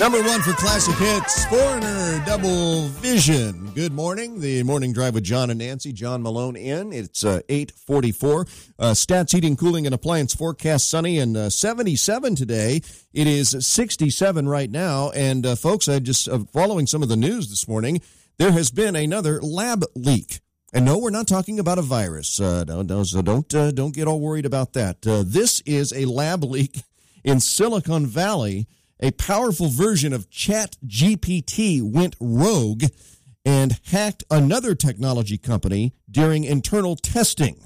Number one for classic hits, Foreigner, Double Vision. Good morning. The Morning Drive with John and Nancy. John Malone in. It's 8:44. Stats, heating, cooling, and appliance forecast sunny and 77 today. It is 67 right now. And folks, I just following some of the news this morning, there has been another lab leak. And no, we're not talking about a virus. So don't get all worried about that. This is a lab leak in Silicon Valley. A powerful version of ChatGPT went rogue and hacked another technology company during internal testing.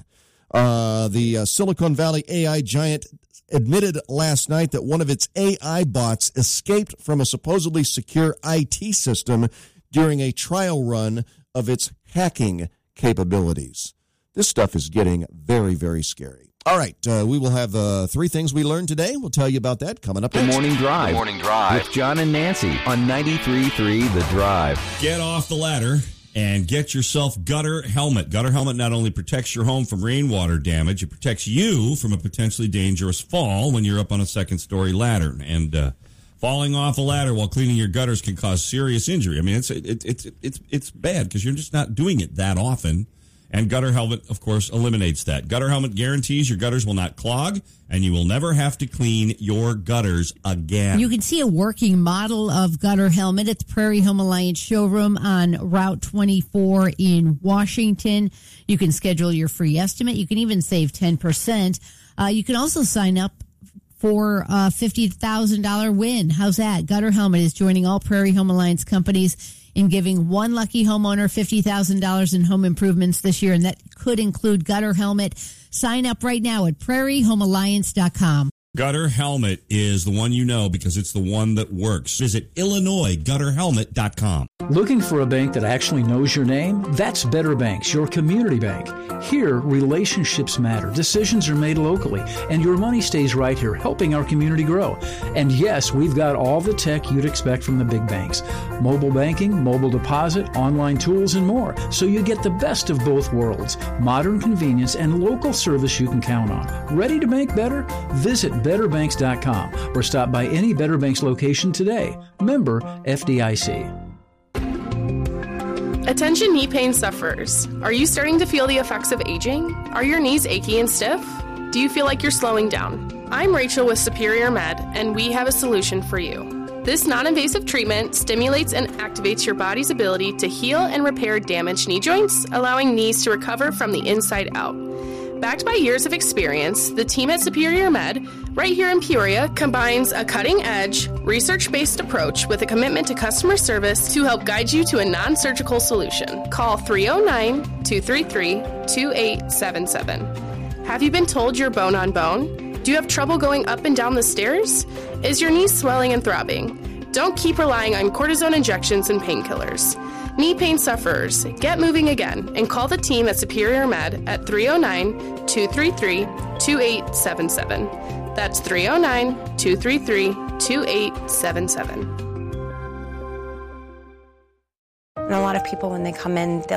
The Silicon Valley AI giant admitted last night that one of its AI bots escaped from a supposedly secure IT system during a trial run of its hacking capabilities. This stuff is getting very, very scary. All right, we will have three things we learned today. We'll tell you about that coming up next. The Morning Drive. The Morning Drive. With John and Nancy on 93.3 The Drive. Get off the ladder and get yourself Gutter Helmet. Gutter Helmet not only protects your home from rainwater damage, it protects you from a potentially dangerous fall when you're up on a second-story ladder. And falling off a ladder while cleaning your gutters can cause serious injury. I mean, it's bad because you're just not doing it that often. And Gutter Helmet, of course, eliminates that. Gutter Helmet guarantees your gutters will not clog, and you will never have to clean your gutters again. You can see a working model of Gutter Helmet at the Prairie Home Alliance showroom on Route 24 in Washington. You can schedule your free estimate. You can even save 10%. You can also sign up for a $50,000 win. How's that? Gutter Helmet is joining all Prairie Home Alliance companies in giving one lucky homeowner $50,000 in home improvements this year, and that could include Gutter Helmet. Sign up right now at prairiehomealliance.com. Gutter Helmet is the one you know because it's the one that works. Visit IllinoisGutterHelmet.com. Looking for a bank that actually knows your name? That's Better Banks, your community bank. Here, relationships matter, decisions are made locally, and your money stays right here, helping our community grow. And yes, we've got all the tech you'd expect from the big banks. Mobile banking, mobile deposit, online tools, and more. So you get the best of both worlds. Modern convenience and local service you can count on. Ready to bank better? Visit BetterBanks.com or stop by any Better Banks location today. Member FDIC. Attention knee pain sufferers. Are you starting to feel the effects of aging? Are your knees achy and stiff? Do you feel like you're slowing down? I'm Rachel with Superior Med, and we have a solution for you. This non-invasive treatment stimulates and activates your body's ability to heal and repair damaged knee joints, allowing knees to recover from the inside out. Backed by years of experience, the team at Superior Med, right here in Peoria, combines a cutting-edge, research-based approach with a commitment to customer service to help guide you to a non-surgical solution. Call 309-233-2877. Have you been told you're bone on bone? Do you have trouble going up and down the stairs? Is your knee swelling and throbbing? Don't keep relying on cortisone injections and painkillers. Knee pain sufferers, get moving again and call the team at Superior Med at 309-233-2877. That's 309-233-2877. And a lot of people, when they come in, they'll